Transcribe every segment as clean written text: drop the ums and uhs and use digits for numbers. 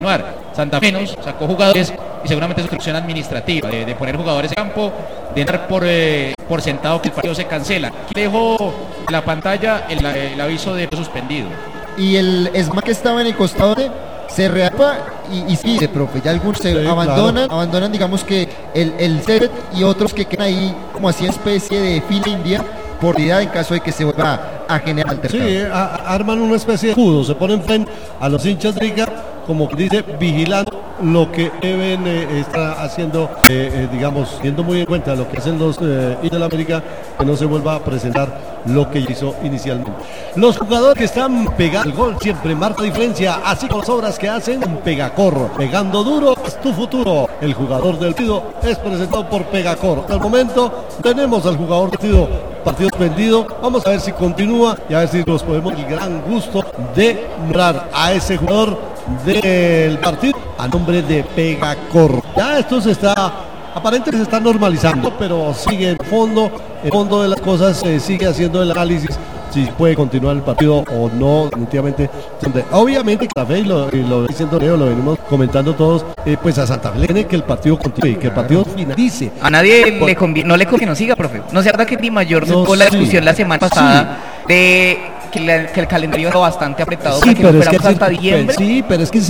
Santa Fe menos, sacó jugadores y seguramente es instrucción administrativa de poner jugadores en campo, de dar por sentado que el partido se cancela. Aquí dejo en la pantalla el aviso de suspendido. Y el ESMA que estaba en el costado se reapa y sigue, profe. Ya algunos se abandonan, digamos que el set y otros que quedan ahí como así especie de fila india por idea en caso de que se vuelva a generar altercado. Sí, arman una especie de escudo, se ponen frente a los hinchas de Riga, como dice, vigilando lo que deben estar haciendo, digamos, teniendo muy en cuenta lo que hacen los hinchas de la América, que no se vuelva a presentar lo que hizo inicialmente. Los jugadores que están pegando el gol siempre marca diferencia, así con las obras que hacen en Pegacor, pegando duro es tu futuro. El jugador del partido es presentado por Pegacor. Hasta el momento tenemos al jugador del partido suspendido. Vamos a ver si continúa y a ver si nos podemos el gran gusto de nombrar a ese jugador del partido a nombre de Pegacor. Ya esto aparentemente se está normalizando, pero sigue el fondo de las cosas, sigue haciendo el análisis si puede continuar el partido o no, definitivamente. Obviamente Santa Fe, y lo diciendo Leo, lo venimos comentando todos, pues a Santa Fe le tiene que el partido continúe, que el partido finalice. A nadie no le conviene que no siga, profe. ¿No se acuerda que Di Mayor sacó la discusión la semana pasada de que el calendario era bastante apretado para que no fuéramos hasta diciembre? Sí, pero es que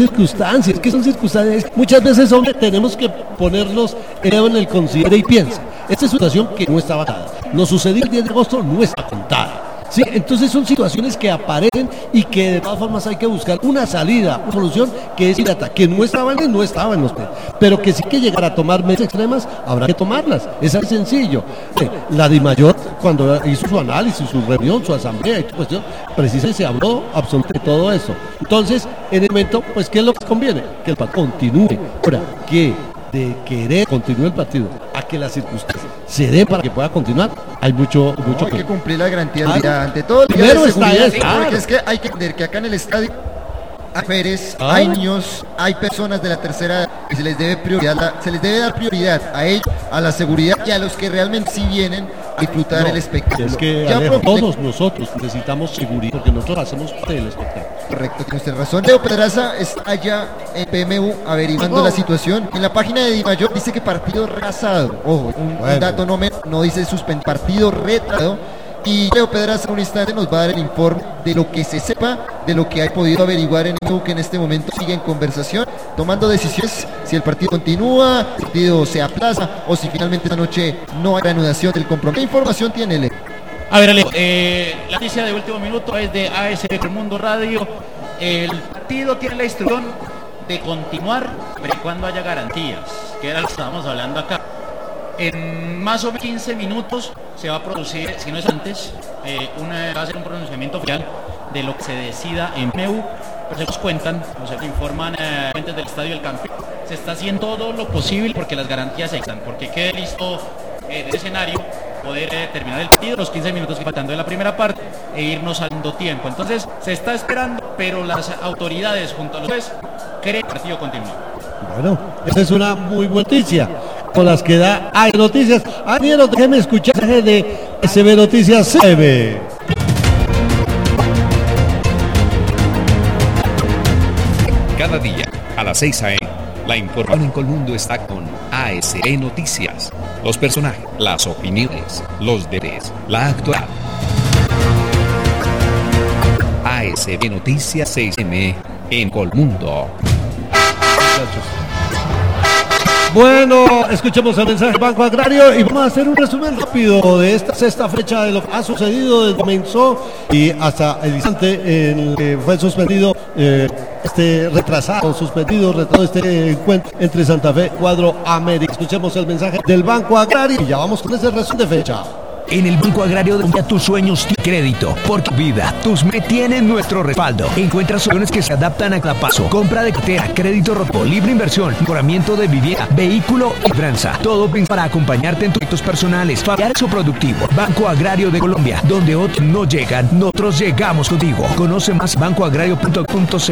son circunstancias. Muchas veces, hombre, tenemos que ponernos en el considere y piensa. Esta es una situación que no está basada. Lo sucedido el 10 de agosto no está contada. Sí, entonces son situaciones que aparecen y que de todas formas hay que buscar una salida, una solución que es inmediata, que no estaba en los pies, pero que sí que llegar a tomar medidas extremas, habrá que tomarlas, es así sencillo. La Di Mayor, cuando hizo su análisis, su reunión, su asamblea y tu cuestión, precisamente se habló absolutamente de todo eso. Entonces, en el momento, pues, ¿qué es lo que conviene? Que el partido continúe. Ahora, que de querer continuar el partido a que las circunstancias se den para que pueda continuar, hay mucho hay que cumplir la garantía de vida, ante todo el primero de seguridad, está porque es que hay que entender que acá en el estadio hay mujeres, hay niños, hay personas de la tercera edad y se les debe dar prioridad a ellos, a la seguridad y a los que realmente sí vienen a disfrutar el espectáculo. Es que todos nosotros necesitamos seguridad porque nosotros hacemos parte del espectáculo. Correcto, tiene usted razón. Leo Pedraza está allá en PMU averiguando la situación. En la página de Di Mayor dice que partido retrasado. Ojo, un dato no dice suspendido, partido retrasado. Y Leo Pedraza en un instante nos va a dar el informe de lo que se sepa, de lo que ha podido averiguar en el que en este momento sigue en conversación, tomando decisiones si el partido continúa, el partido se aplaza o si finalmente esta noche no hay reanudación del compromiso. ¿Qué información tiene Leo? A ver, Leo, la noticia de último minuto es de ASB Mundo Radio. El partido tiene la instrucción de continuar, pero cuando haya garantías, que era lo que estábamos hablando acá. En más o menos 15 minutos se va a producir, si no es antes, va a ser un pronunciamiento oficial de lo que se decida en PMU. Pues ellos cuentan, nos informan fuentes del Estadio del Campeón. Se está haciendo todo lo posible porque las garantías existan, porque quede listo el escenario, poder terminar el partido, los 15 minutos que faltando de la primera parte e irnos dando tiempo. Entonces se está esperando, pero las autoridades junto a los jueces creen que el partido continúa. Bueno, esa es una muy buena noticia. Con las que da hay noticias. Daniel, déjeme escuchar de SB Noticias CB. Cada día a las 6 a.m. la información en Colmundo está con ASB Noticias. Los personajes, las opiniones, los deberes, la actualidad. ASB Noticias 6M en Colmundo. Bueno, escuchemos el mensaje del Banco Agrario y vamos a hacer un resumen rápido de esta sexta fecha de lo que ha sucedido desde que comenzó y hasta el instante en el que fue suspendido retrasado este encuentro entre Santa Fe y Cuadro América. Escuchemos el mensaje del Banco Agrario y ya vamos con ese resumen de fecha. En el Banco Agrario de tus sueños y crédito, por tu vida, tus metas tienen nuestro respaldo. Encuentra soluciones que se adaptan a cada paso. Compra de cartera, crédito roto, libre inversión, mejoramiento de vivienda, vehículo y tranza. Todo para acompañarte en tus proyectos personales, familiares o productivos. Banco Agrario de Colombia, donde otros no llegan, nosotros llegamos contigo. Conoce más bancoagrario.com.co.